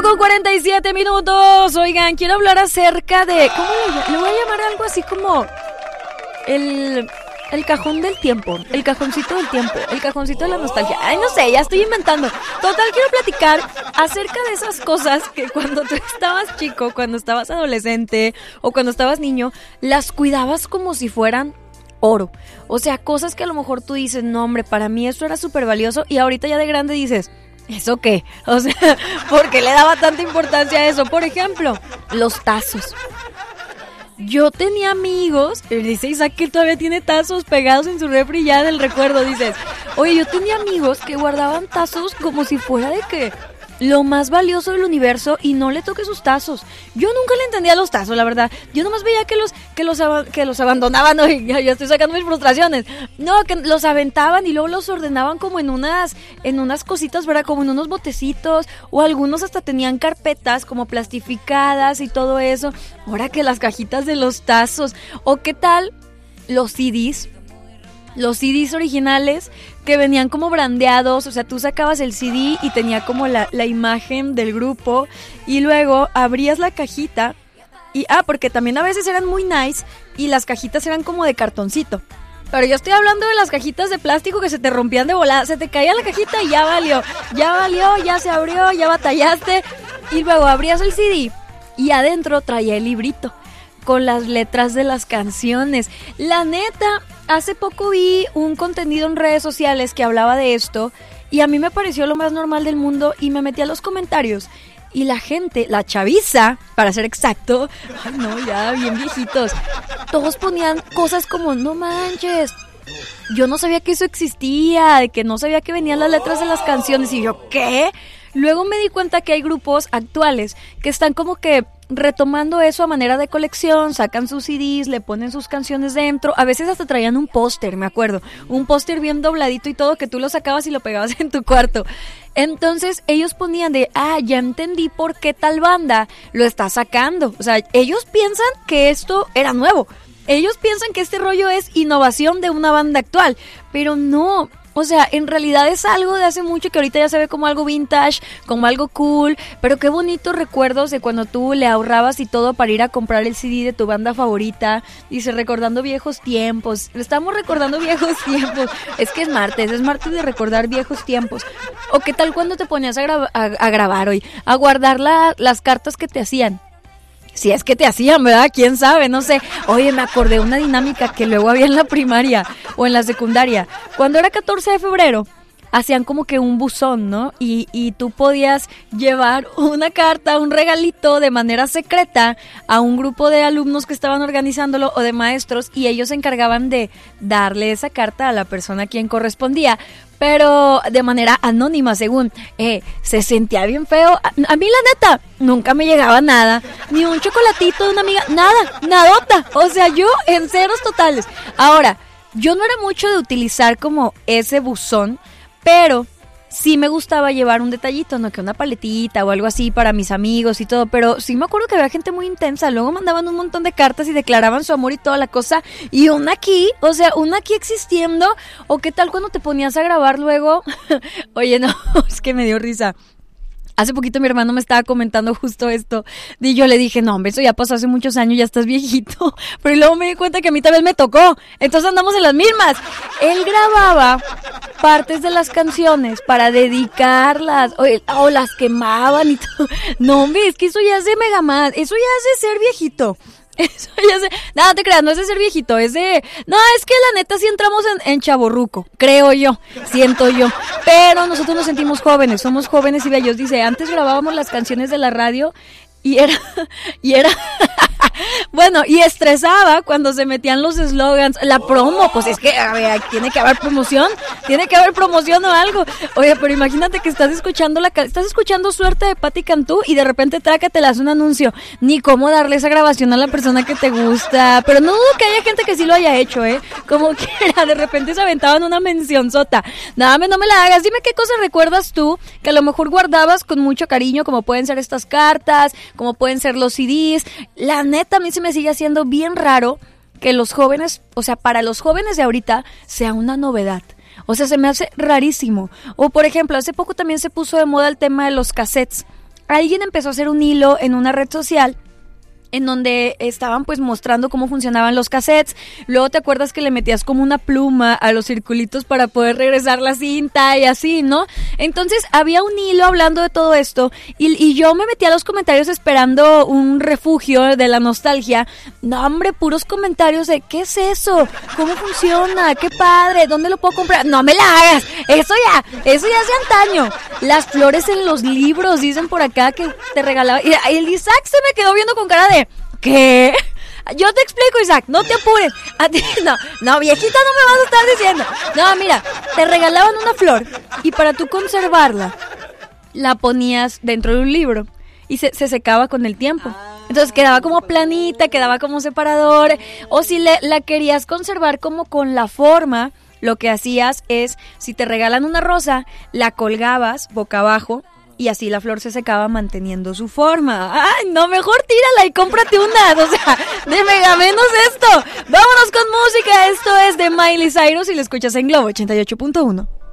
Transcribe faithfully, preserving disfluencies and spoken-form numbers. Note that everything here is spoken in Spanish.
Con cuarenta y siete minutos. Oigan, quiero hablar acerca de... ¿Cómo le, le voy a llamar algo así como... El... El cajón del tiempo, el cajoncito del tiempo, el cajoncito de la nostalgia. Ay, no sé, ya estoy inventando. Total, quiero platicar acerca de esas cosas que cuando tú estabas chico, cuando estabas adolescente o cuando estabas niño, las cuidabas como si fueran oro. O sea, cosas que a lo mejor tú dices, no hombre, para mí eso era súper valioso, y ahorita ya de grande dices, ¿eso qué? O sea, ¿por qué le daba tanta importancia a eso? Por ejemplo, los tazos. Yo tenía amigos, dice Isaac que todavía tiene tazos pegados en su refri ya del recuerdo, dices, oye, yo tenía amigos que guardaban tazos como si fuera de que lo más valioso del universo y no le toque sus tazos. Yo nunca le entendía los tazos, la verdad. Yo nomás veía que los que los, que los abandonaban, ¿no? Ya, ya estoy sacando mis frustraciones. No, que los aventaban y luego los ordenaban como en unas en unas cositas, ¿verdad? Como en unos botecitos, o algunos hasta tenían carpetas como plastificadas y todo eso. Ahora que las cajitas de los tazos, o qué tal los C Ds. Los C Ds originales que venían como brandeados, o sea, tú sacabas el C D y tenía como la, la imagen del grupo, y luego abrías la cajita y, ah, porque también a veces eran muy nice y las cajitas eran como de cartoncito. Pero yo estoy hablando de las cajitas de plástico que se te rompían de volada, se te caía la cajita y ya valió, ya valió, ya se abrió, ya batallaste, y luego abrías el C D y adentro traía el librito con las letras de las canciones. La neta, hace poco vi un contenido en redes sociales que hablaba de esto y a mí me pareció lo más normal del mundo, y me metí a los comentarios y la gente, la chaviza, para ser exacto, ay no, ya bien viejitos, todos ponían cosas como, no manches, yo no sabía que eso existía, de que no sabía que venían las letras de las canciones, y yo, ¿qué? Luego me di cuenta que hay grupos actuales que están como que retomando eso a manera de colección, sacan sus C Ds, le ponen sus canciones dentro, a veces hasta traían un póster, me acuerdo, un póster bien dobladito y todo, que tú lo sacabas y lo pegabas en tu cuarto. Entonces ellos ponían de, ah, ya entendí por qué tal banda lo está sacando. O sea, ellos piensan que esto era nuevo, ellos piensan que este rollo es innovación de una banda actual, pero no. O sea, en realidad es algo de hace mucho que ahorita ya se ve como algo vintage, como algo cool, pero qué bonitos recuerdos de cuando tú le ahorrabas y todo para ir a comprar el C D de tu banda favorita. Dice, recordando viejos tiempos. Estamos recordando viejos tiempos. Es que es martes, es martes de recordar viejos tiempos. O qué tal cuando te ponías a, gra- a, a grabar hoy, a guardar la, las cartas que te hacían. Si es que te hacían, ¿verdad? ¿Quién sabe? No sé. Oye, me acordé de una dinámica que luego había en la primaria o en la secundaria. Cuando era catorce de febrero, hacían como que un buzón, ¿no? Y, y tú podías llevar una carta, un regalito de manera secreta a un grupo de alumnos que estaban organizándolo, o de maestros, y ellos se encargaban de darle esa carta a la persona a quien correspondía, pero de manera anónima, según. Eh, se sentía bien feo. A, a mí, la neta, nunca me llegaba nada. Ni un chocolatito de una amiga. Nada, nadota. O sea, yo en ceros totales. Ahora, yo no era mucho de utilizar como ese buzón, pero sí me gustaba llevar un detallito, no que una paletita o algo así para mis amigos y todo, pero sí me acuerdo que había gente muy intensa, luego mandaban un montón de cartas y declaraban su amor y toda la cosa, y una aquí, o sea, una aquí existiendo. O qué tal cuando te ponías a grabar luego. Oye, no, es que me dio risa. Hace poquito mi hermano me estaba comentando justo esto, y yo le dije, no, hombre, eso ya pasó hace muchos años, ya estás viejito. Pero luego me di cuenta que a mí también me tocó, entonces andamos en las mismas. Él grababa partes de las canciones para dedicarlas, o, o las quemaban y todo. No, hombre, es que eso ya es de mega más, eso ya es de ser viejito. Eso ya sé, nada, no te creas, no es de ser viejito, es de, no, es que la neta sí entramos en, en chavorruco, creo yo, siento yo, pero nosotros nos sentimos jóvenes, somos jóvenes y bellos. Dice, antes grabábamos las canciones de la radio y era, y era, bueno, y estresaba cuando se metían los eslogans, la promo, pues es que, a ver, tiene que haber promoción, tiene que haber promoción o algo. Oye, pero imagínate que estás escuchando la, estás escuchando Suerte de Patti Cantú y de repente traca te le hace un anuncio, ni cómo darle esa grabación a la persona que te gusta, pero no dudo que haya gente que sí lo haya hecho, eh, como quiera, de repente se aventaban una mencionzota. Nada, no me la hagas, dime qué cosas recuerdas tú que a lo mejor guardabas con mucho cariño, como pueden ser estas cartas, como pueden ser los C Ds. La neta, a mí se me sigue haciendo bien raro que los jóvenes, o sea, para los jóvenes de ahorita sea una novedad. O sea, se me hace rarísimo. O por ejemplo, hace poco también se puso de moda el tema de los cassettes. alguien empezó a hacer un hilo en una red social en donde estaban pues mostrando cómo funcionaban los cassettes. Luego te acuerdas que le metías como una pluma a los circulitos para poder regresar la cinta y así, ¿no? Entonces había un hilo hablando de todo esto y, y yo me metí a los comentarios esperando un refugio de la nostalgia. No, hombre, puros comentarios de ¿qué es eso? ¿Cómo funciona? ¡Qué padre! ¿Dónde lo puedo comprar? ¡No me la hagas! Eso ya, eso ya es de antaño. Las flores en los libros, dicen por acá que te regalaba. Y el Isaac se me quedó viendo con cara de ¿qué? Yo te explico, Isaac, no te apures. A ti, no, no, viejita, no me vas a estar diciendo. No, mira, te regalaban una flor y para tú conservarla, la ponías dentro de un libro y se, se secaba con el tiempo. Entonces quedaba como planita, quedaba como separador. O si le, la querías conservar como con la forma, lo que hacías es, si te regalan una rosa, la colgabas boca abajo y así la flor se secaba manteniendo su forma. ¡Ay, no! Mejor tírala y cómprate una. O sea, de mega menos esto. Vámonos con música. Esto es de Miley Cyrus y lo escuchas en Globo ochenta y ocho punto uno.